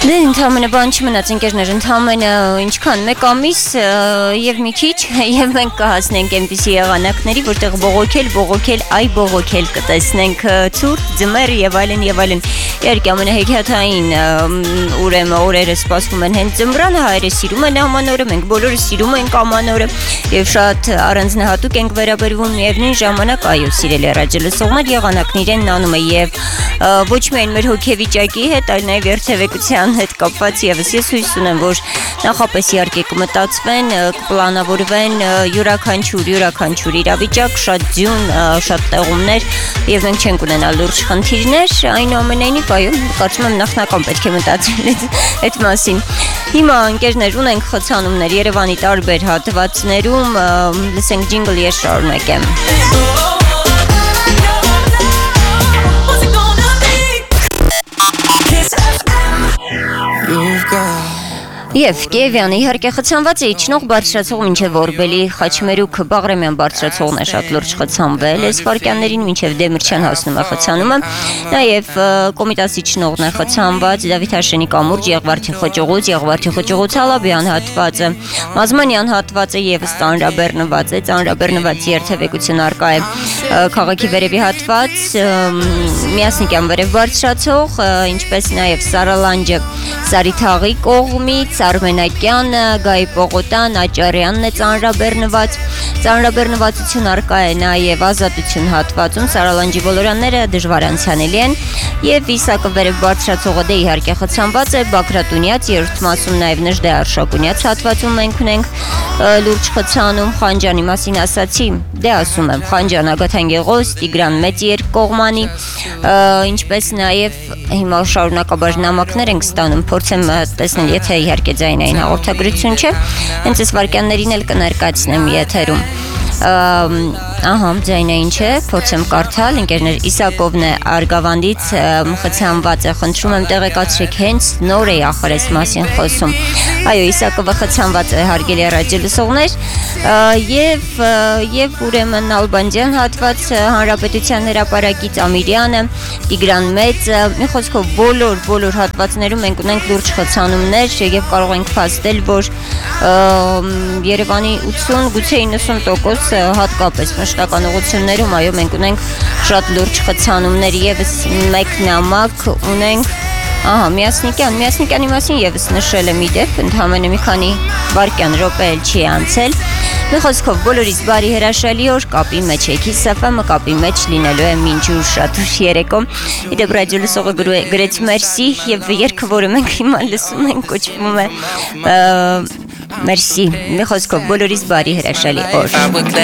Դե ընդհանրապես բան չմնաց ընկերներ, ընդհանրապես ինչքան մեկ ամիս եւ մի քիչ եւ մենք կհասնենք այնպիսի եղանակների, որտեղ բողոքել կտեսնենք ցուրտ, ձմեռ եւ այլն։ Իհարկե ամենահեքիաթային ուրեմն օրերը սպասվում են հենց ձմռանը, հայերը սիրում են ամանորը, մենք բոլորը սիրում ենք ամանորը եւ շատ առանձնահատուկ ենք վերաբերվում միևնույն ժամանակ այո, սիրելի ռադիոլսողներ եղանակն իրեն անում է եւ ոչ միայն մեր հոգեվիճակի հետ, այլ նաեւ երթևեկության հետ կապված եւս ես հույս ունեմ, որ նախապես իհարկե կմտածվեն, կպլանավորվեն յուրաքանչյուր իրավիճակ, շատ ձյուն, շատ տեղումներ եւ մենք չենք ունենա լուրջ խնդիրներ, այնուամենայնիվ այո, կարծում եմ նախնական պետք է մտածել այդ մասին։ Հիմա ընկերներ ունենք խցանումներ Երևանի տարբեր հատվածներում, լսենք ջինգլ ես շարունակեմ։ Եվ Կիևյանը իհարկե խցանված է իջնող բարձրացող մինչև Օրբելի, Խաչմերուկ, Բաղրամյան բարձրացողն է շատ լուրջ խցանվել, այս վարկյաններին մինչև Դեմիրճան հասնում է խցանումը, նաև Կոմիտաս իջնողն է խցանված, Դավիթաշենի կամուրջ, Եղվարդի խոճուղուց Ալաբյան հատվածը, Մազմանյան հատվածը եւս ծանրաբեռնված երթևեկություն արկա է քաղաքի վերևի հատված, Միասնիկյան վերև բարձրացող, ինչպես նաև Սարալանջը, Սարիթաղի կողմից Արմենակյանը, Գայի Պողոտան, Աճարյանն է ծանրաբեռնվածություն արկա է նաև Ազատություն հատվածում, Սարալանջի ոլորանները դժվար անցանելի են եւ Իսակը վերև բարձրացողը դե իհարկե խցանված է, Բաքրատունյաց, երրորդ մասում նաև Նժդե Արշակունյաց հատվածում մենք ունենք լուրջ խցանում, Խանջանի մասին ասացի, դե ասում եմ, Խանջան, Ագաթան Գեղոս, Տիգրան Մեծ երկկողմանի, ինչպես նաև հիմա շարունակաբար նամակներ ենք ստանում, փորձեմ տեսնել, եթե իհարկե ձայնային հաղորդագրություն չէ, հենց այս վարկյաններին էլ կներկայացնեմ եթերում։ Ահա, ձայնային չէ, փորձեմ կարդալ, ընկերներ Իսակովն է Արգավանդից խցանված է, խնդրում եմ տեղեկացրեք, հենց նոր է ախր այս մասին խոսում։ Այո, Իսակովը խցանված է, հարգելի ռադիոլսողներ, եւ ուրեմն Ալբանդյան հատված, Հանրապետության հրապարակից Ամիրյանը, Տիգրան Մեծը, մի խոսքով բոլոր հատվածներում մենք ունենք լուրջ խցանումներ եւ կարող ենք փաստել, որ Երևանի 80, գուցե 90% հատկապես մշտական ուղղություններում, այո, մենք ունենք շատ լուրջ խցանումներ, եւս մեկ նամակ ունենք, ահա, Միասնիկյանի մասին եւս նշել եմ իդեպ, ընդհանրապես մի քանի վարկյան րոպե էլ չի անցել։ Մի խոսքով բոլորից բարի հրաշալի օր, կապի մեջ եք, ՀԻՍՖՄ կապի մեջ լինելու է մինչ ուր շատ երեկո։ Իդեպ ռադիոլսողը գրեց մերսի եւ երգը, որը մենք հիմա լսում ենք, կոչվում է մերսի։ Մի խոսքով բոլորից բարի հրաշալի օր։